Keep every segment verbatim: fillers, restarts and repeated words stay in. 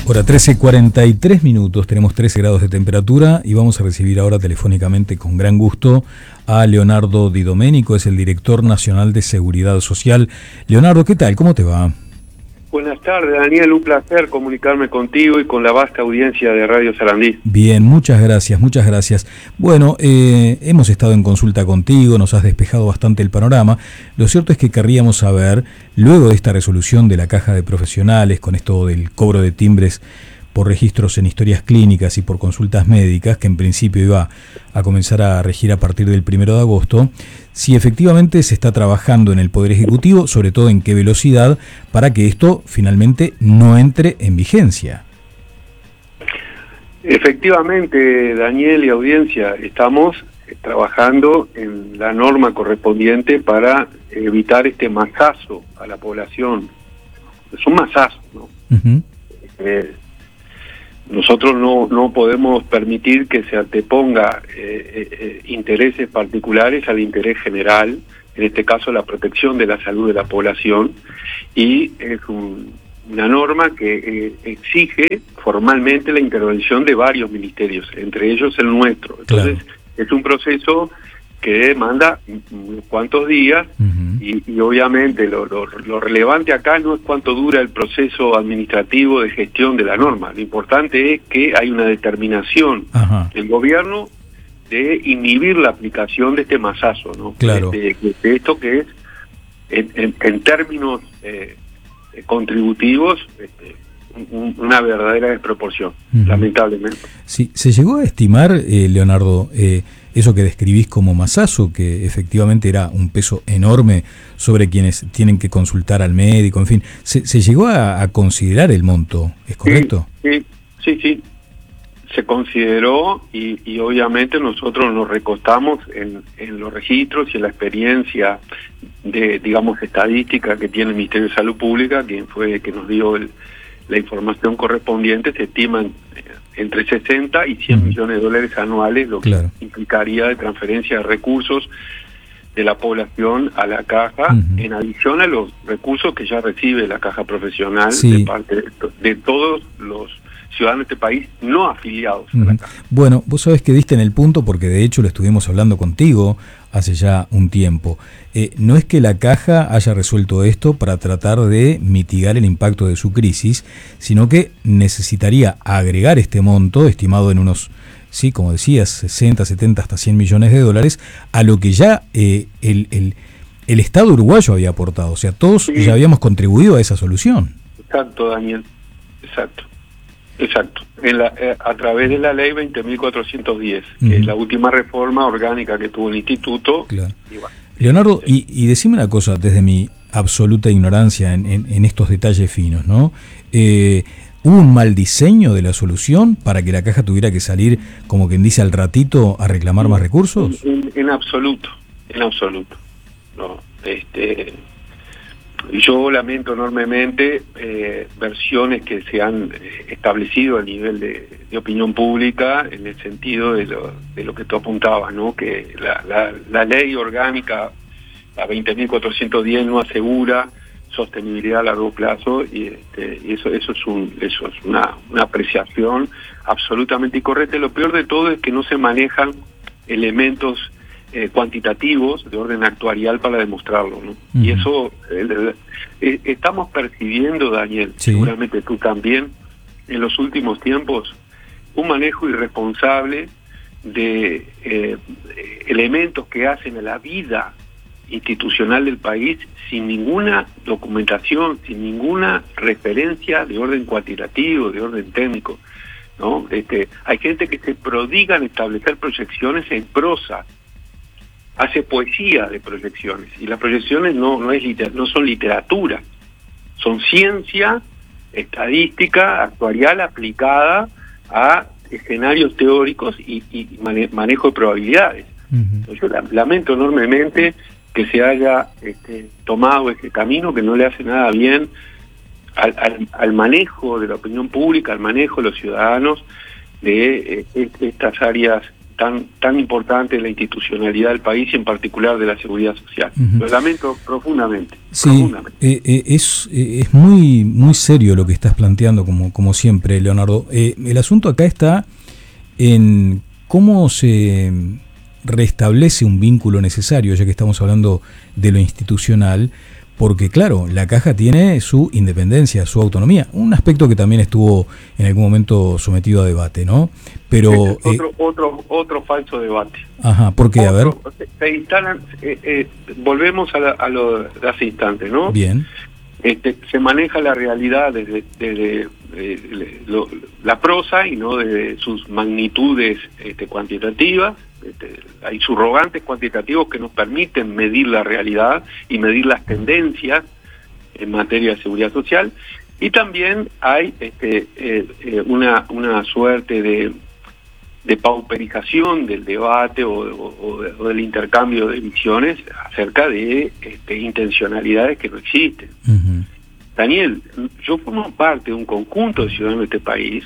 Hora trece cuarenta y tres minutos, tenemos trece grados de temperatura y vamos a recibir ahora telefónicamente con gran gusto a Leonardo Di Domenico, es el director nacional de Seguridad Social. Leonardo, ¿qué tal? ¿Cómo te va? Buenas tardes, Daniel, un placer comunicarme contigo y con la vasta audiencia de Radio Sarandí. Bien, muchas gracias, muchas gracias. Bueno, eh, hemos estado en consulta contigo, nos has despejado bastante el panorama. Lo cierto es que querríamos saber, luego de esta resolución de la Caja de Profesionales, con esto del cobro de timbres por registros en historias clínicas y por consultas médicas, que en principio iba a comenzar a regir a partir del primero de agosto, si efectivamente se está trabajando en el Poder Ejecutivo, sobre todo en qué velocidad, para que esto finalmente no entre en vigencia. Efectivamente, Daniel y audiencia, estamos trabajando en la norma correspondiente para evitar este masazo a la población. Es un masazo, ¿no? Uh-huh. eh, Nosotros no, no podemos permitir que se anteponga eh, eh, intereses particulares al interés general, en este caso la protección de la salud de la población, y es un, una norma que eh, exige formalmente la intervención de varios ministerios, entre ellos el nuestro. Entonces, claro, es un proceso que demanda unos cuantos días, uh-huh. y, y obviamente lo, lo, lo relevante acá no es cuánto dura el proceso administrativo de gestión de la norma. Lo importante es que hay una determinación uh-huh. del gobierno de inhibir la aplicación de este masazo, ¿no? Claro. De, de, de esto que es, en, en, en términos eh, contributivos, este, un, una verdadera desproporción, uh-huh. lamentablemente. Sí, se llegó a estimar, eh, Leonardo, eh, eso que describís como masazo, que efectivamente era un peso enorme sobre quienes tienen que consultar al médico, en fin, ¿se, se llegó a, a considerar el monto? ¿Es correcto? Sí, sí, sí, sí. Se consideró y, y obviamente nosotros nos recostamos en, en los registros y en la experiencia de, digamos, estadística que tiene el Ministerio de Salud Pública, quien fue que nos dio el, la información correspondiente. Se estiman entre sesenta y cien uh-huh. millones de dólares anuales, lo claro. que implicaría de transferencia de recursos de la población a la caja, uh-huh. en adición a los recursos que ya recibe la caja profesional sí. de parte de, de todos los ciudadanos de este país no afiliados uh-huh. a la caja. Bueno, vos sabés que diste en el punto, porque de hecho lo estuvimos hablando contigo hace ya un tiempo. Eh, no es que la caja haya resuelto esto para tratar de mitigar el impacto de su crisis, sino que necesitaría agregar este monto, estimado en unos, sí, como decías, sesenta, setenta, hasta cien millones de dólares, a lo que ya eh, el, el, el Estado uruguayo había aportado. O sea, todos sí. ya habíamos contribuido a esa solución. Exacto, Daniel. Exacto. Exacto, en la, eh, a través de la ley veinte mil cuatrocientos diez, uh-huh. que es la última reforma orgánica que tuvo el instituto. Claro. Y bueno, Leonardo, sí. y, y decime una cosa, desde mi absoluta ignorancia en, en, en estos detalles finos, ¿no? Eh, ¿Hubo un mal diseño de la solución para que la caja tuviera que salir, como quien dice, al ratito a reclamar más recursos? En, en, en absoluto, en absoluto. No, este... Yo lamento enormemente eh, versiones que se han establecido a nivel de, de opinión pública en el sentido de lo, de lo que tú apuntabas, ¿no? Que la, la, la ley orgánica, la veinte mil cuatrocientos diez, no asegura sostenibilidad a largo plazo y, este, y eso eso es un eso es una, una apreciación absolutamente incorrecta. Lo peor de todo es que no se manejan elementos Eh, cuantitativos de orden actuarial para demostrarlo, ¿no? Uh-huh. Y eso eh, eh, estamos percibiendo, Daniel, sí. seguramente tú también, en los últimos tiempos, un manejo irresponsable de eh, elementos que hacen a la vida institucional del país sin ninguna documentación, sin ninguna referencia de orden cuantitativo, de orden técnico, ¿no? Este, hay gente que se prodiga en establecer proyecciones en prosa, hace poesía de proyecciones, y las proyecciones no no es liter, no son literatura, son ciencia estadística actuarial aplicada a escenarios teóricos y, y manejo de probabilidades. Uh-huh. Yo lamento enormemente que se haya este, tomado ese camino que no le hace nada bien al, al, al manejo de la opinión pública, al manejo de los ciudadanos de eh, estas áreas tan tan importante en la institucionalidad del país y en particular de la seguridad social. Uh-huh. Lo lamento profundamente. Sí, profundamente. Eh, eh, es, eh, es muy muy serio lo que estás planteando, como, como siempre, Leonardo. Eh, el asunto acá está en cómo se restablece un vínculo necesario, ya que estamos hablando de lo institucional, porque claro, la Caja tiene su independencia, su autonomía, un aspecto que también estuvo en algún momento sometido a debate, ¿no? Pero otro, eh, otro otro falso debate. Ajá, ¿por qué? Otro, a ver. Se, se instalan, eh, eh, volvemos a, la, a lo de hace instantes, ¿no? Bien. Este, se maneja la realidad desde, desde eh, lo, la prosa y no desde sus magnitudes este, cuantitativas. Este, hay subrogantes cuantitativos que nos permiten medir la realidad y medir las tendencias en materia de seguridad social, y también hay este, eh, eh, una, una suerte de, de pauperización del debate o, o, o del intercambio de visiones acerca de este, intencionalidades que no existen. Uh-huh. Daniel, yo formo parte de un conjunto de ciudadanos de este país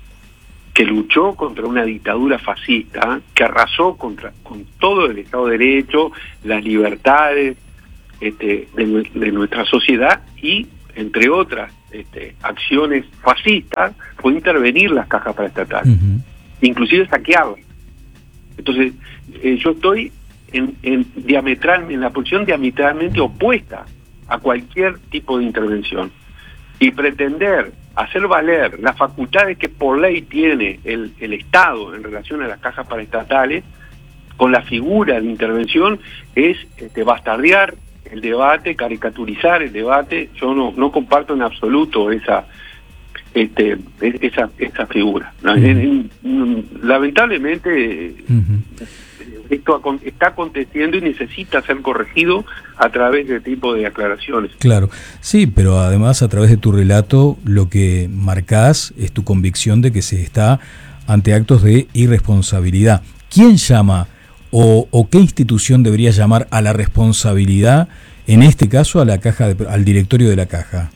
que luchó contra una dictadura fascista, que arrasó contra con todo el Estado de Derecho, las libertades este, de, de nuestra sociedad y, entre otras este, acciones fascistas, fue intervenir las cajas paraestatales, uh-huh. inclusive saquearlas. Entonces, eh, yo estoy en, en, diametral, en la posición diametralmente opuesta a cualquier tipo de intervención. Y pretender hacer valer las facultades que por ley tiene el, el Estado en relación a las cajas paraestatales con la figura de intervención es este, bastardear el debate, caricaturizar el debate. Yo no, no comparto en absoluto esa este esa esa figura. Uh-huh. Lamentablemente uh-huh. esto está aconteciendo y necesita ser corregido a través de tipo de aclaraciones. Claro, sí, pero además a través de tu relato lo que marcás es tu convicción de que se está ante actos de irresponsabilidad. ¿Quién llama o, o qué institución debería llamar a la responsabilidad, en este caso a la caja de, al directorio de la Caja?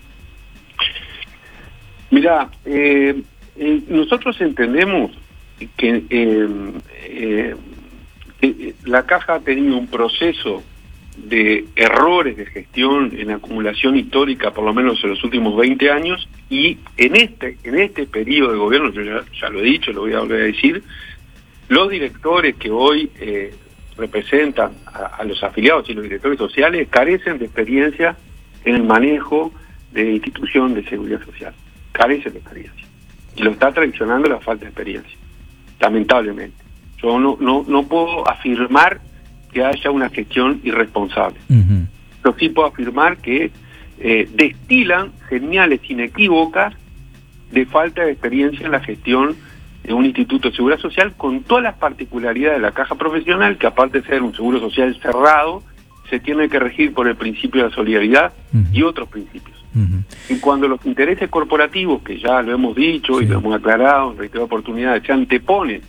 Mirá, eh, eh, nosotros entendemos que, eh, eh, que la Caja ha tenido un proceso de errores de gestión en acumulación histórica, por lo menos en los últimos veinte años, y en este en este periodo de gobierno, yo ya, ya lo he dicho, lo voy a volver a decir, los directores que hoy eh, representan a, a los afiliados y los directores sociales carecen de experiencia en el manejo de la institución de seguridad social. Carece de experiencia y lo está traicionando la falta de experiencia, lamentablemente. Yo no no no puedo afirmar que haya una gestión irresponsable. Uh-huh. Yo sí puedo afirmar que eh, destilan señales inequívocas de falta de experiencia en la gestión de un instituto de seguridad social, con todas las particularidades de la caja profesional, que aparte de ser un seguro social cerrado, se tiene que regir por el principio de la solidaridad uh-huh. y otros principios. Uh-huh. Y cuando los intereses corporativos, que ya lo hemos dicho sí. y lo hemos aclarado en reiteradas oportunidades, se anteponen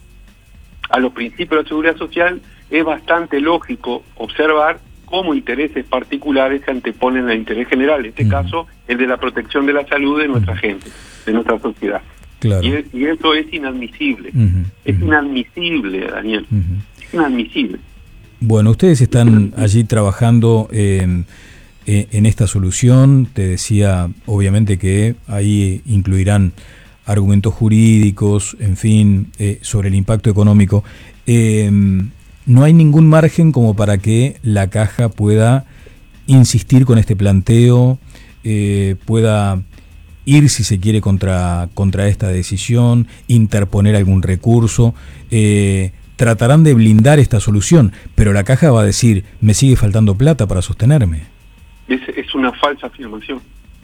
a los principios de la seguridad social, es bastante lógico observar cómo intereses particulares se anteponen al interés general, en este uh-huh. caso el de la protección de la salud de nuestra uh-huh. gente, de nuestra sociedad. Claro. Y, es, y eso es inadmisible, uh-huh. es uh-huh. inadmisible, Daniel, uh-huh. es inadmisible. Bueno, ustedes están allí trabajando eh, eh, en esta solución. Te decía, obviamente, que ahí incluirán argumentos jurídicos, en fin, eh, sobre el impacto económico. Eh, no hay ningún margen como para que la Caja pueda insistir con este planteo, eh, pueda ir, si se quiere, contra, contra esta decisión, interponer algún recurso. Eh, tratarán de blindar esta solución, pero la Caja va a decir, me sigue faltando plata para sostenerme. Es, es una falsa afirmación.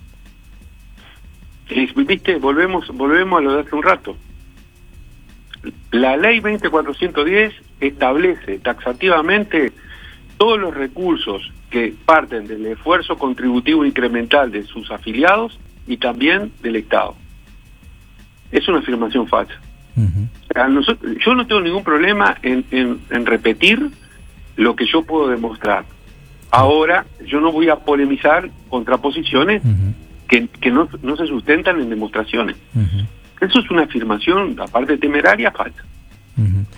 Es, viste, volvemos volvemos a lo de hace un rato. La ley veinte cuatrocientos diez establece taxativamente todos los recursos que parten del esfuerzo contributivo incremental de sus afiliados y también del Estado. Es una afirmación falsa. Uh-huh. O sea, nosotros, yo no tengo ningún problema en, en, en repetir lo que yo puedo demostrar. Ahora, yo no voy a polemizar contra posiciones uh-huh. que, que no, no se sustentan en demostraciones. Uh-huh. Eso es una afirmación, aparte temeraria, falsa. Uh-huh.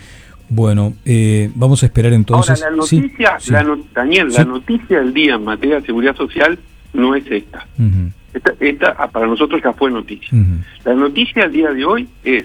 Bueno, eh, vamos a esperar entonces. Ahora, la noticia, sí, la sí. no, Daniel, sí. la noticia del día en materia de seguridad social no es esta. Uh-huh. Esta, esta para nosotros ya fue noticia. Uh-huh. La noticia del día de hoy es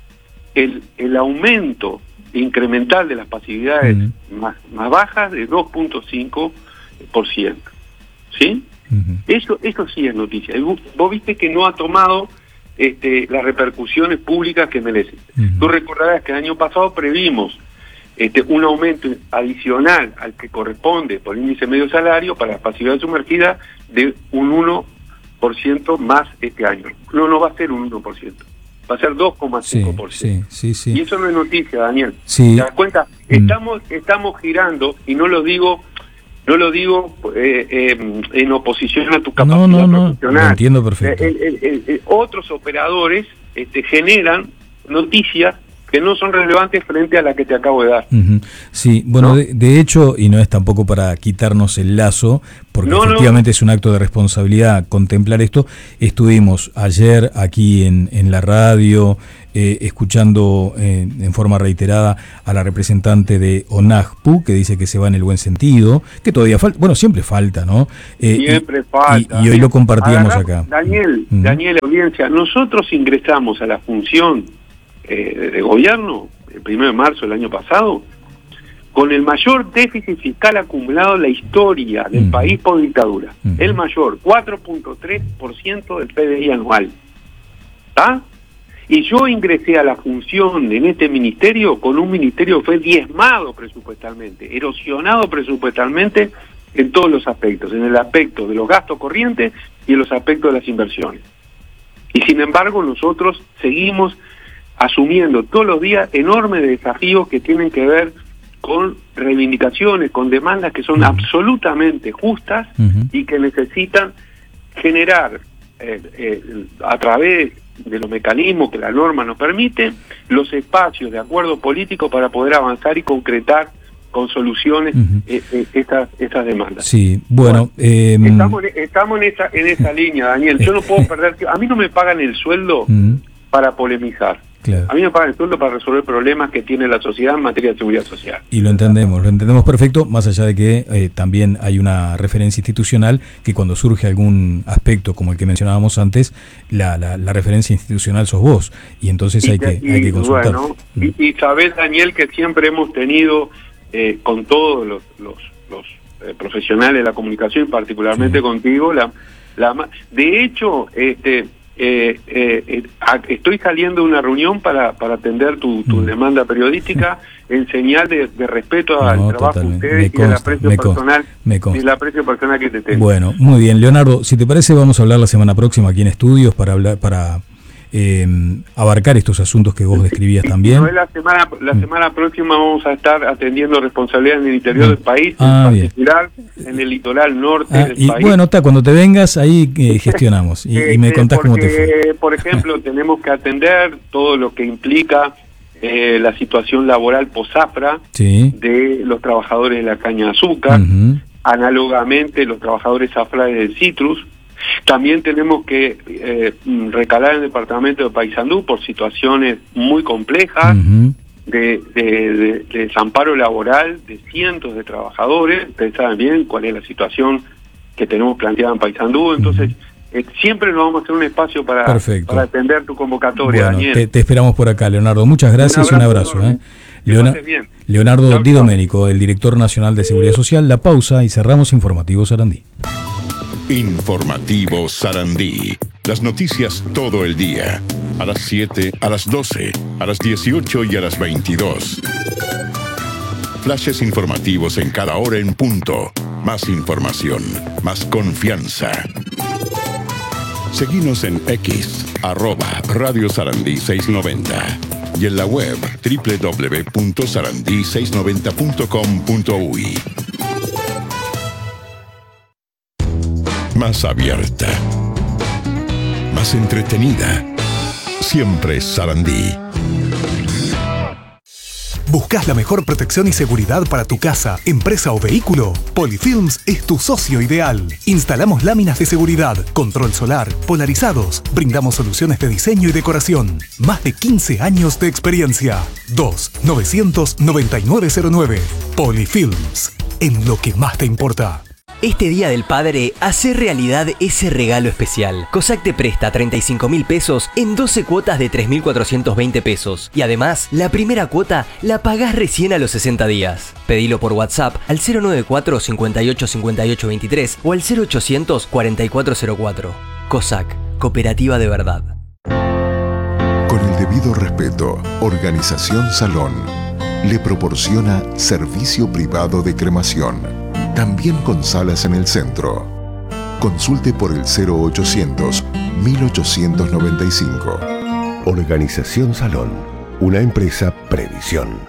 el, el aumento incremental de las pasividades uh-huh. más, más bajas de dos punto cinco por ciento. ¿Sí? Uh-huh. Eso, eso sí es noticia. Vos, vos viste que no ha tomado este, las repercusiones públicas que merece. Uh-huh. Tú recordarás que el año pasado previmos este, un aumento adicional al que corresponde por índice medio salario para la pasividad sumergida de un uno por ciento más este año. No, no va a ser un uno por ciento. Va a ser dos coma cinco por ciento. Sí, sí, sí. Y eso no es noticia, Daniel. Sí. ¿Te das cuenta? Mm. Estamos, estamos girando, y no lo digo, no lo digo eh, eh, en oposición a tu capacidad no, no, profesional. No, lo entiendo perfecto. Eh, eh, eh, eh, otros operadores este, generan noticias que no son relevantes frente a la que te acabo de dar. Uh-huh. Sí, bueno, ¿no? de, de hecho, y no es tampoco para quitarnos el lazo, porque no, efectivamente no. es un acto de responsabilidad contemplar esto. Estuvimos ayer aquí en, en la radio, eh, escuchando eh, en forma reiterada a la representante de ONAJPU, que dice que se va en el buen sentido, que todavía falta, bueno, siempre falta, ¿no? Eh, siempre y, falta. Y, y hoy lo compartíamos Agarramos, acá. Daniel, uh-huh. Daniel, audiencia, nosotros ingresamos a la función Eh, de gobierno, el primero de marzo del año pasado, con el mayor déficit fiscal acumulado en la historia del uh-huh. país por dictadura. Uh-huh. El mayor, cuatro punto tres por ciento del P D I anual. ¿Está? Y yo ingresé a la función en este ministerio con un ministerio que fue diezmado presupuestalmente, erosionado presupuestalmente en todos los aspectos, en el aspecto de los gastos corrientes y en los aspectos de las inversiones. Y sin embargo nosotros seguimos asumiendo todos los días enormes desafíos que tienen que ver con reivindicaciones, con demandas que son uh-huh. absolutamente justas uh-huh. y que necesitan generar eh, eh, a través de los mecanismos que la norma nos permite, los espacios de acuerdo político para poder avanzar y concretar con soluciones uh-huh. eh, eh, estas estas demandas. Sí, bueno, bueno eh, estamos, estamos en esa en esa línea, Daniel. Yo no puedo perder, a mí no me pagan el sueldo uh-huh. para polemizar. Claro. A mí me pagan el sueldo para resolver problemas que tiene la sociedad en materia de seguridad social. Y lo entendemos, lo entendemos perfecto, más allá de que eh, también hay una referencia institucional que cuando surge algún aspecto como el que mencionábamos antes, la, la, la referencia institucional sos vos, y entonces y hay, que, y, hay que consultar. Bueno, mm. y, y sabés, Daniel, que siempre hemos tenido eh, con todos los, los, los eh, profesionales de la comunicación, particularmente sí. contigo, la, la de hecho, este Eh, eh, eh, estoy saliendo de una reunión para, para atender tu, tu mm. demanda periodística en señal de, de respeto no, al trabajo de ustedes consta, y del aprecio personal y el aprecio personal que te tengo. Bueno, muy bien, Leonardo, si te parece vamos a hablar la semana próxima aquí en Estudios para hablar para eh, abarcar estos asuntos que vos describías también. No, la semana la semana mm. próxima vamos a estar atendiendo responsabilidades en el interior mm. del país, ah, en particular bien. en el litoral norte ah, del y país. Bueno, está, cuando te vengas ahí eh, gestionamos y, eh, y me contás porque, cómo te fue. Por ejemplo, tenemos que atender todo lo que implica eh, la situación laboral post-zafra sí. de los trabajadores de la caña de azúcar, uh-huh. análogamente los trabajadores zafrales del citrus. También tenemos que eh, recalar en el departamento de Paysandú por situaciones muy complejas uh-huh. de, de, de, de desamparo laboral de cientos de trabajadores. Ustedes saben bien cuál es la situación que tenemos planteada en Paysandú, entonces uh-huh. eh, siempre nos vamos a hacer un espacio para, para atender tu convocatoria, bueno, Daniel. Te, te esperamos por acá, Leonardo. Muchas gracias y un abrazo. Un abrazo ¿eh? Leona, Leonardo chau, Di Domenico, el director nacional de Seguridad Social. La pausa y cerramos Informativo Sarandí. Informativo Sarandí. Las noticias todo el día. A las siete, a las doce, a las dieciocho y a las veintidós. Flashes informativos en cada hora en punto. Más información, más confianza. Seguinos en X, arroba Radio Sarandí seiscientos noventa. Y en la web doble u doble u doble u punto sarandí seiscientos noventa punto com punto uy. Más abierta, más entretenida, siempre Sarandí. ¿Buscas la mejor protección y seguridad para tu casa, empresa o vehículo? Polyfilms es tu socio ideal. Instalamos láminas de seguridad, control solar, polarizados. Brindamos soluciones de diseño y decoración. Más de quince años de experiencia. dos nueve nueve nueve cero nueve. Polyfilms. En lo que más te importa. Este Día del Padre, hace realidad ese regalo especial. COSAC te presta treinta y cinco mil pesos en doce cuotas de tres mil cuatrocientos veinte pesos. Y además, la primera cuota la pagás recién a los sesenta días. Pedilo por WhatsApp al cero nueve cuatro, cinco ocho, cinco ocho dos tres o al cero ochocientos, cuarenta y cuatro cero cuatro. COSAC, Cooperativa de Verdad. Con el debido respeto, Organización Salón le proporciona servicio privado de cremación. También con salas en el centro. Consulte por el cero ochocientos, mil ochocientos noventa y cinco. Organización Salón, una empresa Previsión.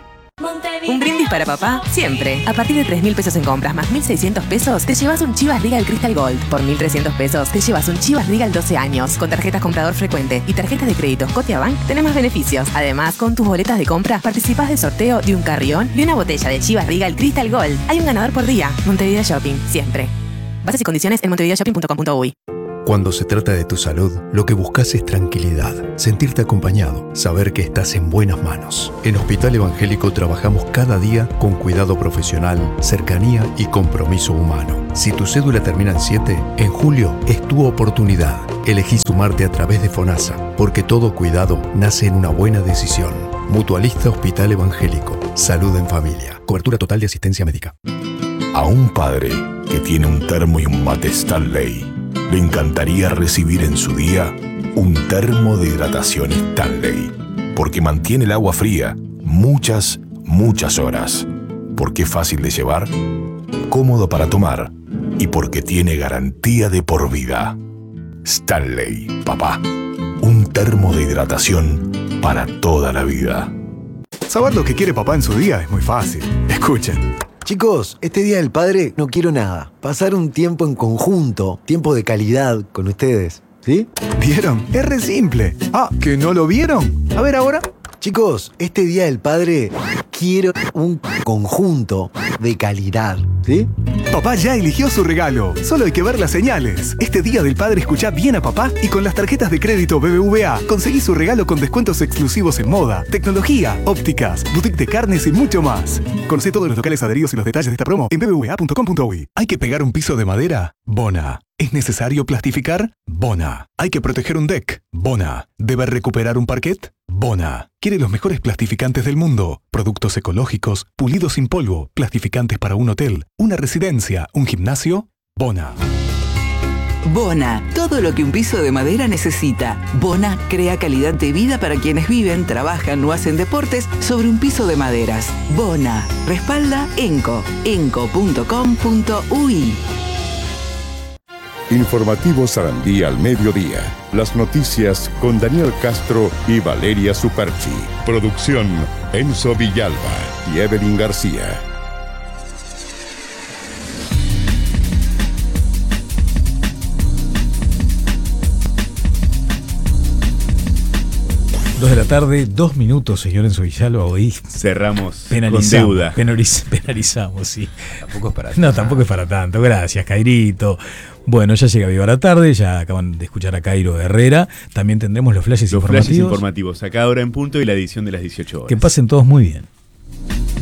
Un brindis para papá, siempre. A partir de tres mil pesos en compras más mil seiscientos pesos, te llevas un Chivas Regal Crystal Gold. Por mil trescientos pesos, te llevas un Chivas Regal doce años. Con tarjetas comprador frecuente y tarjetas de crédito Scotiabank, tenés más beneficios. Además, con tus boletas de compra, participás del sorteo de un carrión y una botella de Chivas Regal Crystal Gold. Hay un ganador por día. Montevideo Shopping, siempre. Bases y condiciones en montevideo shopping punto com punto uy. Cuando se trata de tu salud, lo que buscas es tranquilidad, sentirte acompañado, saber que estás en buenas manos. En Hospital Evangélico trabajamos cada día con cuidado profesional, cercanía y compromiso humano. Si tu cédula termina en siete, en julio es tu oportunidad. Elegí sumarte a través de FONASA, porque todo cuidado nace en una buena decisión. Mutualista Hospital Evangélico. Salud en familia. Cobertura total de asistencia médica. A un padre que tiene un termo y un mate Stanley, le encantaría recibir en su día un termo de hidratación Stanley, porque mantiene el agua fría muchas, muchas horas, porque es fácil de llevar, cómodo para tomar y porque tiene garantía de por vida. Stanley, papá, un termo de hidratación para toda la vida. Saber lo que quiere papá en su día es muy fácil. Escuchen. Chicos, este Día del Padre no quiero nada. Pasar un tiempo en conjunto, tiempo de calidad con ustedes, ¿sí? ¿Vieron? Es re simple. Ah, ¿que no lo vieron? A ver ahora. Chicos, este Día del Padre quiero un conjunto de calidad, ¿sí? Papá ya eligió su regalo. Solo hay que ver las señales. Este Día del Padre escuchá bien a papá y con las tarjetas de crédito B B V A conseguí su regalo con descuentos exclusivos en moda, tecnología, ópticas, boutique de carnes y mucho más. Conocé todos los locales adheridos y los detalles de esta promo en b b v a punto com punto uy. ¿Hay que pegar un piso de madera? Bona. ¿Es necesario plastificar? Bona. ¿Hay que proteger un deck? Bona. ¿Debe recuperar un parquet? Bona. ¿Quiere los mejores plastificantes del mundo? Productos ecológicos, pulidos sin polvo, plastificantes para un hotel, una residencia, un gimnasio. Bona. Bona, todo lo que un piso de madera necesita. Bona crea calidad de vida para quienes viven, trabajan o hacen deportes sobre un piso de maderas. Bona, respalda ENCO, enco punto com punto uy. Informativo Sarandí al mediodía. Las noticias con Daniel Castro y Valeria Superchi. Producción Enzo Villalba y Evelyn García. Dos de la tarde, dos minutos, señor Enzo Villalba, hoy cerramos penalizamos, con deuda. Penaliz, penalizamos, sí. Tampoco es para tanto. No, tampoco es para tanto. Gracias, Cairito. Bueno, ya llega Viva la Tarde, ya acaban de escuchar a Cairo Herrera. También tendremos los flashes los informativos. Los flashes informativos, a cada hora en punto y la edición de las dieciocho horas. Que pasen todos muy bien.